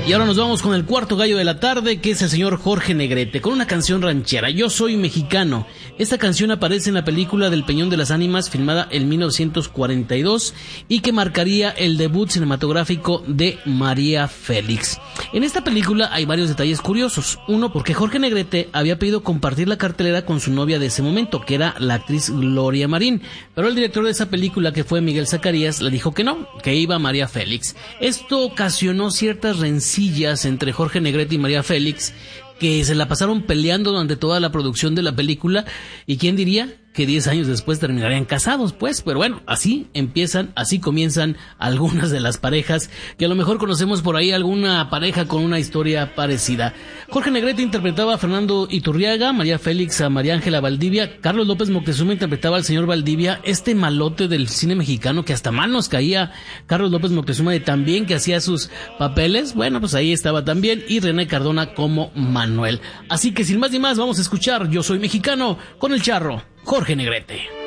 Y ahora nos vamos con el cuarto gallo de la tarde, que es el señor Jorge Negrete, con una canción ranchera, Yo Soy Mexicano. Esta canción aparece en la película del Peñón de las Ánimas, filmada en 1942, y que marcaría el debut cinematográfico de María Félix. En esta película hay varios detalles curiosos. Uno, porque Jorge Negrete había pedido compartir la cartelera con su novia de ese momento, que era la actriz Gloria Marín, pero el director de esa película, que fue Miguel Zacarías, le dijo que no, que iba María Félix. Esto ocasionó ciertas rencillas entre Jorge Negrete y María Félix, que se la pasaron peleando durante toda la producción de la película, y quién diría que 10 años después terminarían casados, pues. Pero bueno, así comienzan algunas de las parejas, que a lo mejor conocemos por ahí alguna pareja con una historia parecida. Jorge Negrete interpretaba a Fernando Iturriaga, María Félix a María Ángela Valdivia, Carlos López Moctezuma interpretaba al señor Valdivia, este malote del cine mexicano que hasta mal nos caía Carlos López Moctezuma, de tan bien que hacía sus papeles. Bueno, pues ahí estaba también, y René Cardona como Manuel. Así que sin más ni más, vamos a escuchar Yo Soy Mexicano con el charro Jorge Negrete.